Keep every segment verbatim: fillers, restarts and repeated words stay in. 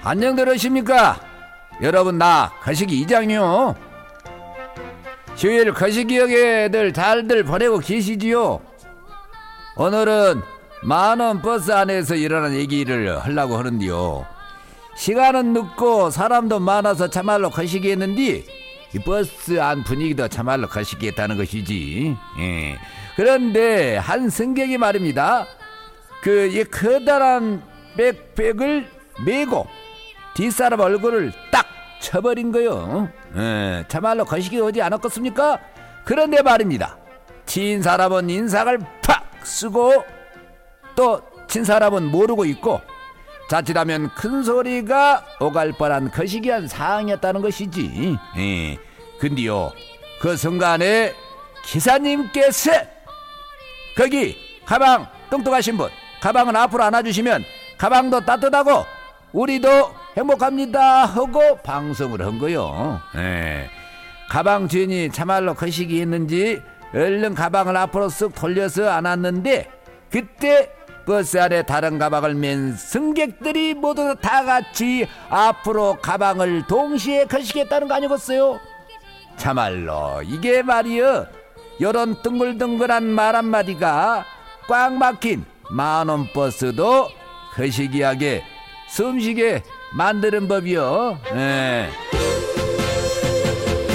안녕 들으십니까? 여러분, 나 거시기 이장이요. 휴일 거시기역에들 잘들 보내고 계시지요? 오늘은 만원 버스 안에서 일어난 얘기를 하려고 하는데요. 시간은 늦고 사람도 많아서 참말로 거시기했는데 이 버스 안 분위기도 참말로 거시기했다는 것이지. 예. 그런데 한 승객이 말입니다. 그 이 커다란 백팩을 메고 뒷사람 얼굴을 딱 쳐버린 거요. 예. 참말로 거시기 오지 않았겠습니까? 그런데 말입니다. 친 사람은 인상을 팍 쓰고 또 친 사람은 모르고 있고, 자칫하면 큰 소리가 오갈 뻔한 거시기한 상황이었다는 것이지. 예. 근데요, 그 순간에 기사님께서 거기 가방 뚱뚱하신 분, 가방은 앞으로 안아주시면 가방도 따뜻하고 우리도 행복합니다 하고 방송을 한 거요. 예. 가방 주인이 참말로 거시기 했는지 얼른 가방을 앞으로 쓱 돌려서 안았는데, 그때 버스 안에 다른 가방을 맨 승객들이 모두 다 같이 앞으로 가방을 동시에 거시기했다는 거 아니겠어요? 참말로 이게 말이여, 요런 둥글둥글한 말 한마디가 꽉 막힌 만원 버스도 거시기하게 숨쉬게 만드는 법이요. 예.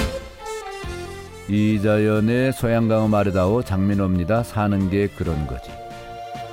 이자연의 소양강은 마르다오 장민호입니다. 사는 게 그런 거지.